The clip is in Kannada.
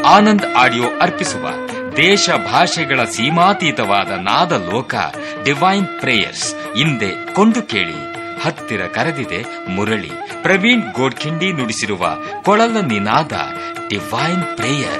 ಆನಂದ್ ಆಡಿಯೋ ಅರ್ಪಿಸುವ ದೇಶ ಭಾಷೆಗಳ ಸೀಮಾತೀತವಾದ ನಾದ ಲೋಕ ಡಿವೈನ್ ಪ್ರೇಯರ್ಸ್ ಹಿಂದೆ ಕೊಂಡು ಕೇಳಿ. ಹತ್ತಿರ ಕರೆದಿದೆ ಮುರಳಿ. ಪ್ರವೀಣ್ ಗೋಡ್ಖಿಂಡಿ ನುಡಿಸಿರುವ ಕೊಳಲ ನಿನಾದ ಡಿವೈನ್ ಪ್ರೇಯರ್.